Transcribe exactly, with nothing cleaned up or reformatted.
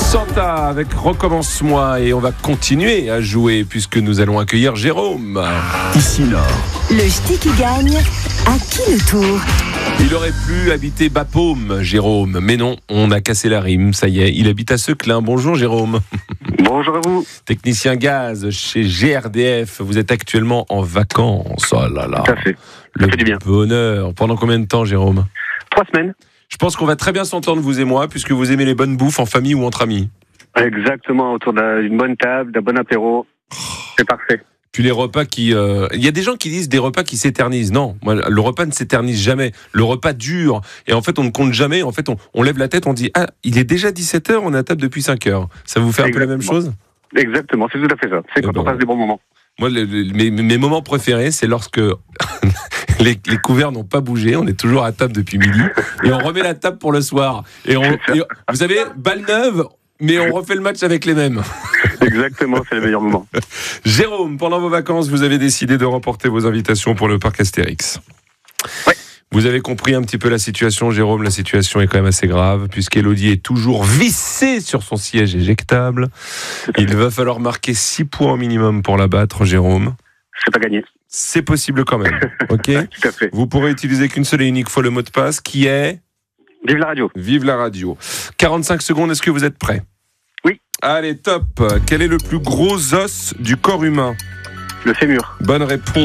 Santa avec Recommence-moi et on va continuer à jouer puisque nous allons accueillir Jérôme. Ici Nord. Le ch'ti qui gagne, à qui le tour? Il aurait pu habiter Bapaume, Jérôme, mais non, on a cassé la rime, ça y est, il habite à Seclin. Bonjour Jérôme. Bonjour à vous. Technicien gaz chez G R D F, vous êtes actuellement en vacances. Oh là là. Tout à fait. Ça Le fait du bien. bonheur. Pendant combien de temps Jérôme? Trois semaines. Je pense qu'on va très bien s'entendre vous et moi puisque vous aimez les bonnes bouffes en famille ou entre amis. Exactement, autour d'une bonne table, d'un bon apéro. C'est parfait. Puis les repas qui... euh, Il y a des gens qui disent des repas qui s'éternisent. Non, moi, le repas ne s'éternise jamais. Le repas dure. Et en fait, on ne compte jamais. En fait, on, on lève la tête, on dit « Ah, il est déjà dix-sept heures, on est à table depuis cinq heures. » Ça vous fait un peu la même chose? Exactement, c'est tout à fait ça. C'est Et quand bon. on passe des bons moments. Moi, les, les- mes, mes moments préférés, c'est lorsque les, les couverts n'ont pas bougé, on est toujours à table depuis midi, et on remet la table pour le soir. Et, on, et vous savez, balle neuve, mais on refait le match avec les mêmes. Exactement, c'est le meilleur moment. Jérôme, pendant vos vacances, vous avez décidé de remporter vos invitations pour le parc Astérix. Ouais. Vous avez compris un petit peu la situation, Jérôme. La situation est quand même assez grave, puisqu'Élodie est toujours vissée sur son siège éjectable. Il va falloir marquer six points au minimum pour la battre, Jérôme. C'est pas gagné. C'est possible quand même, ok? Tout à fait. Vous pourrez utiliser qu'une seule et unique fois le mot de passe, qui est... Vive la radio. Vive la radio. quarante-cinq secondes, est-ce que vous êtes prêts? Oui. Allez, top. Quel est le plus gros os du corps humain? Le fémur. Bonne réponse.